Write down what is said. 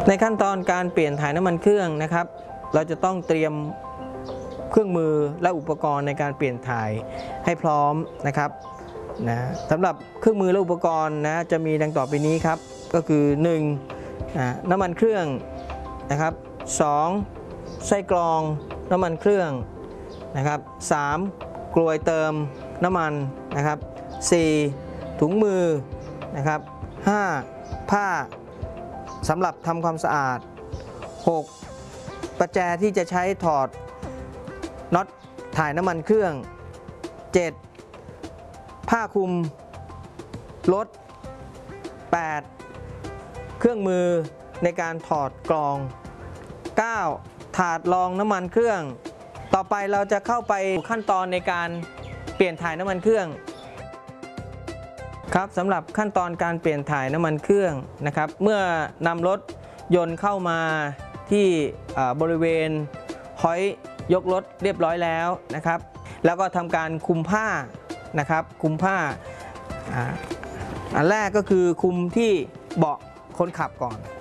ในขั้นตอนการเปลี่ยนถ่ายน้ำมันเครื่องนะครับเราจะต้องเตรียมเครื่องมือและอุปกรณ์ในการเปลี่ยนถ่ายให้พร้อมนะครับสำหรับเครื่องมือและอุปกรณ์นะจะมีดังต่อไปนี้ครับก็คือ1น้ำมันเครื่องนะครับ2ไส้กรองน้ำมันเครื่องนะครับ3กลวยเติมน้ำมันนะครับ4ถุงมือนะครับ5ผ้าสำหรับทำความสะอาด6ประแจที่จะใช้ถอดน็อตถ่ายน้ำมันเครื่อง7ผ้าคลุมรถ8เครื่องมือในการถอดกรอง9ถาดรองน้ำมันเครื่องต่อไปเราจะเข้าไปขั้นตอนในการเปลี่ยนถ่ายน้ำมันเครื่องครับสำหรับขั้นตอนการเปลี่ยนถ่ายน้ำมันเครื่องนะครับเมื่อนำรถยนต์เข้ามาที่บริเวณหอยยกรถเรียบร้อยแล้วนะครับแล้วก็ทำการคลุมผ้านะครับคลุมผ้าอันแรกก็คือคลุมที่เบาะคนขับก่อน